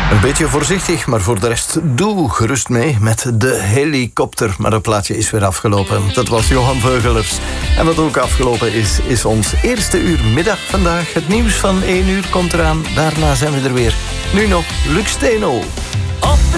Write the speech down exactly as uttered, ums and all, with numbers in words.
Een beetje voorzichtig, maar voor de rest doe gerust mee met de helikopter. Maar het plaatje is weer afgelopen. Dat was Johan Veugelers. En wat ook afgelopen is, is ons eerste uur middag vandaag. Het nieuws van één uur komt eraan. Daarna zijn we er weer. Nu nog Luc Steno.